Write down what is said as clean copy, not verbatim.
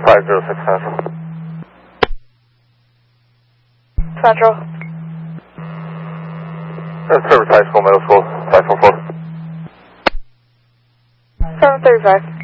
506 Central. Central. Service High School, Middle School, 544. 735.